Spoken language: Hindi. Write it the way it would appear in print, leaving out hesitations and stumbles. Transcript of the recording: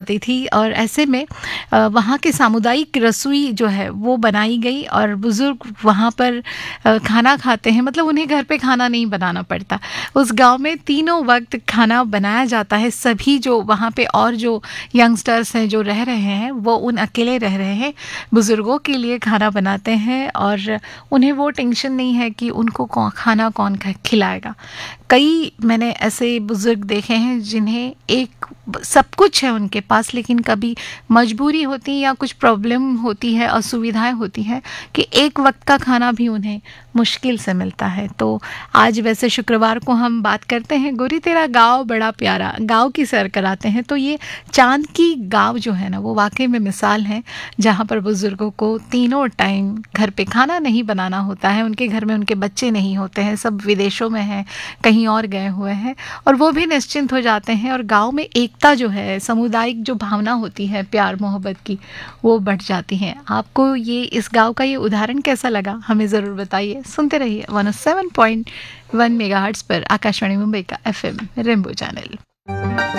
जाती थी और ऐसे में वहाँ के सामुदायिक रसोई जो है वो बनाई गई और बुज़ुर्ग वहाँ पर खाना खाते हैं, मतलब उन्हें घर पे खाना नहीं बनाना पड़ता। उस गांव में तीनों वक्त खाना बनाया जाता है। सभी जो वहाँ पे और जो यंगस्टर्स हैं जो रह रहे हैं वो उन अकेले रह रहे हैं बुज़ुर्गों के लिए खाना बनाते हैं और उन्हें वो टेंशन नहीं है कि उनको खाना कौन खिलाएगा। कई मैंने ऐसे बुज़ुर्ग देखे हैं जिन्हें एक सब कुछ है उनके पास, लेकिन कभी मजबूरी होती है या कुछ प्रॉब्लम होती है, असुविधाएं होती हैं कि एक वक्त का खाना भी उन्हें मुश्किल से मिलता है। तो आज वैसे शुक्रवार को हम बात करते हैं गोरी तेरा गाँव बड़ा प्यारा, गाँव की सैर कराते हैं। तो ये चांद की गाँव जो है ना वो वाकई में मिसाल है जहाँ पर बुज़ुर्गों को तीनों टाइम घर पे खाना नहीं बनाना होता है। उनके घर में उनके बच्चे नहीं होते हैं, सब विदेशों में हैं, कहीं और गए हुए हैं और वो भी निश्चिंत हो जाते हैं। और गाँव में एकता जो है, सामुदायिक जो भावना होती है प्यार मोहब्बत की, वो बढ़ जाती है। आपको ये इस गाँव का ये उदाहरण कैसा लगा हमें ज़रूर बताइए। सुनते रहिए 107.1 मेगाहर्ट्ज़ पर आकाशवाणी मुंबई का FM रेनबो चैनल।